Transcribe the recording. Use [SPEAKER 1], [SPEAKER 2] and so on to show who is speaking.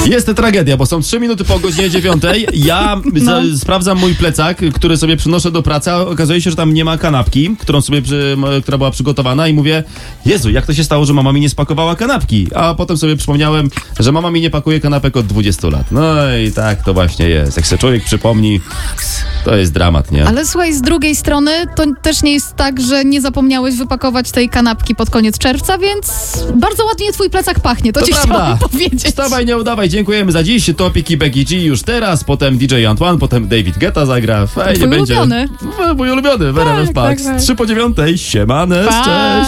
[SPEAKER 1] Jest tragedia, bo są 3 minuty po godzinie 9. Ja sprawdzam mój plecak, który sobie przynoszę do pracy, a okazuje się, że tam nie ma kanapki, która była przygotowana i mówię, Jezu, jak to się stało, że mama mi nie spakowała kanapki? A potem sobie przypomniałem, że mama mi nie pakuje kanapek od 20 lat. No i tak to właśnie jest. Jak sobie człowiek przypomni, to jest dramat, nie?
[SPEAKER 2] Ale słuchaj, z drugiej strony to też nie jest tak, że nie zapomniałeś wypakować tej kanapki pod koniec czerwca, więc bardzo ładnie twój plecak pachnie, to ci chciałam powiedzieć.
[SPEAKER 1] Wstawaj, nie udawaj, dziękujemy za dziś. Topik i Becky G już teraz, potem DJ Antoine, potem David Guetta zagra. Fajnie
[SPEAKER 2] Twój
[SPEAKER 1] będzie.
[SPEAKER 2] ulubiony.
[SPEAKER 1] Mój ulubiony, w RMF Max. 3 po 9, siemanes, cześć.